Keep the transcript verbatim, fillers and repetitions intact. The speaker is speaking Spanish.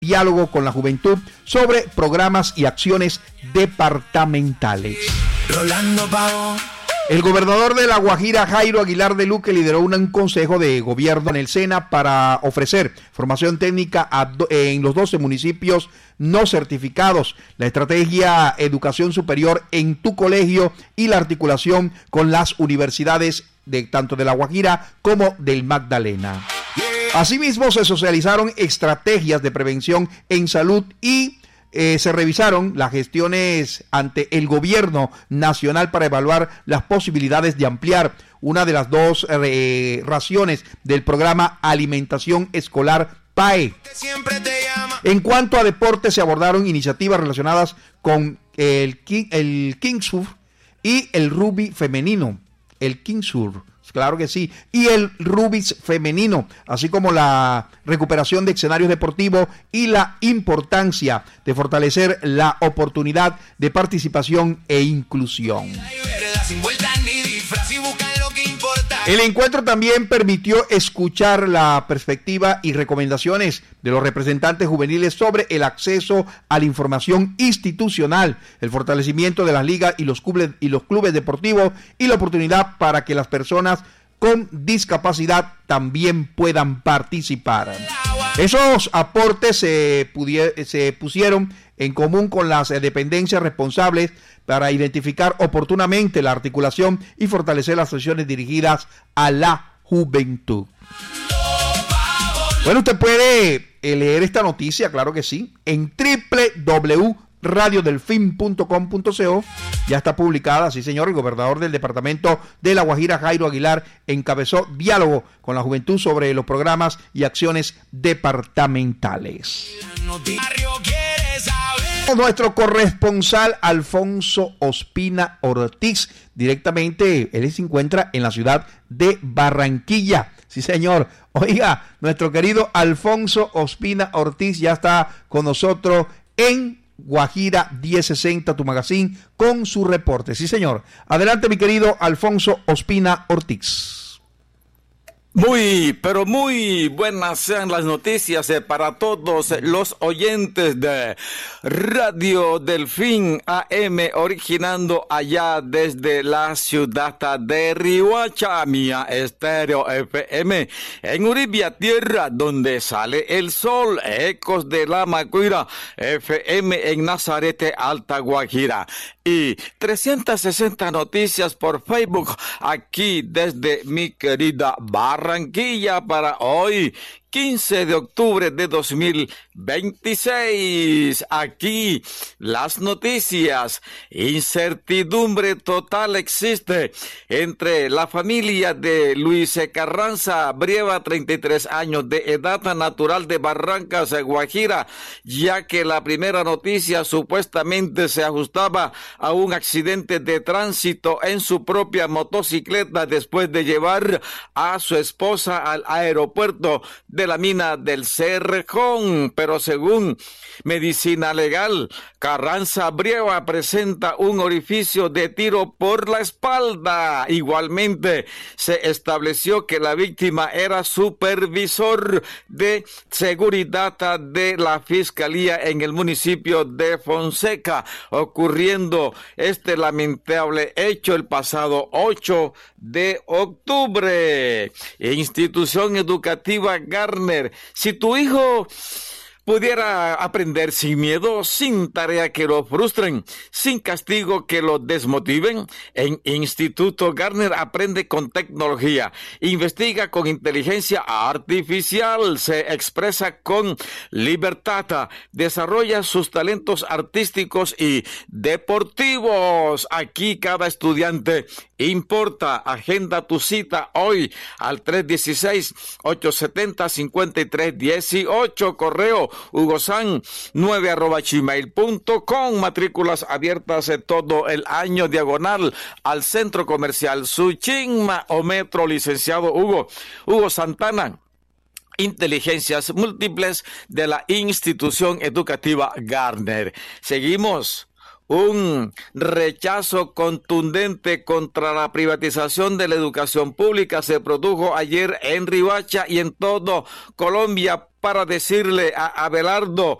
diálogo con la juventud sobre programas y acciones departamentales. Rolando Pavo. El gobernador de La Guajira, Jairo Aguilar de Luque, lideró un consejo de gobierno en el SENA para ofrecer formación técnica a do, en los doce municipios no certificados, la estrategia Educación Superior en tu colegio y la articulación con las universidades de tanto de La Guajira como del Magdalena. Asimismo, se socializaron estrategias de prevención en salud y Eh, se revisaron las gestiones ante el gobierno nacional para evaluar las posibilidades de ampliar una de las dos eh, raciones del programa Alimentación Escolar P A E. En cuanto a deportes, se abordaron iniciativas relacionadas con el, el Kingsurf y el rugby femenino. El Kingsurf, claro que sí, y el rugby femenino, así como la recuperación de escenarios deportivos y la importancia de fortalecer la oportunidad de participación e inclusión. El encuentro también permitió escuchar la perspectiva y recomendaciones de los representantes juveniles sobre el acceso a la información institucional, el fortalecimiento de las ligas y los clubes, y los clubes deportivos y la oportunidad para que las personas con discapacidad también puedan participar. Esos aportes se, pudier, se pusieron en común con las dependencias responsables para identificar oportunamente la articulación y fortalecer las acciones dirigidas a la juventud. Bueno, usted puede leer esta noticia, claro que sí, en doble u doble u doble u punto radio delfín punto com punto co. Ya está publicada, sí señor. El gobernador del departamento de La Guajira, Jairo Aguilar, encabezó diálogo con la juventud sobre los programas y acciones departamentales. Nuestro corresponsal Alfonso Ospina Ortiz, directamente, él se encuentra en la ciudad de Barranquilla. Sí, señor. Oiga, nuestro querido Alfonso Ospina Ortiz ya está con nosotros en Guajira diez sesenta, tu magazine, con su reporte. Sí, señor. Adelante, mi querido Alfonso Ospina Ortiz. Muy, pero muy buenas sean las noticias eh, para todos los oyentes de Radio Delfín A M, originando allá desde la ciudad de Riohacha, Mía Estéreo F M, en Uribia, tierra donde sale el sol, Ecos de la Macuira F M en Nazarete, Alta Guajira, y trescientas sesenta noticias por Facebook, aquí desde mi querida Barranquilla. Barranquilla para hoy, quince de octubre de dos mil veintiséis. Aquí las noticias. Incertidumbre total existe entre la familia de Luis Carranza Brieva, treinta y tres años de edad, natural de Barrancas, Guajira, ya que la primera noticia supuestamente se ajustaba a un accidente de tránsito en su propia motocicleta después de llevar a su esposa al aeropuerto de la mina del Cerrejón, pero según medicina legal, Carranza Brieva presenta un orificio de tiro por la espalda. Igualmente, se estableció que la víctima era supervisor de seguridad de la Fiscalía en el municipio de Fonseca, ocurriendo este lamentable hecho el pasado ocho de octubre. Institución Educativa Gardner, si tu hijo pudiera aprender sin miedo, sin tarea que lo frustren, sin castigo que lo desmotiven, en Instituto Gardner aprende con tecnología, investiga con inteligencia artificial, se expresa con libertad, desarrolla sus talentos artísticos y deportivos. Aquí cada estudiante importa. Agenda tu cita hoy al tres uno seis, ocho siete cero, cinco tres uno ocho, correo hugosan nueve arroba gmail punto com, matrículas abiertas todo el año, diagonal al Centro Comercial Suchigma o Metro. Licenciado Hugo, Hugo Santana, inteligencias múltiples de la Institución Educativa Gardner. Seguimos. Un rechazo contundente contra la privatización de la educación pública se produjo ayer en Riohacha y en todo Colombia para decirle a Abelardo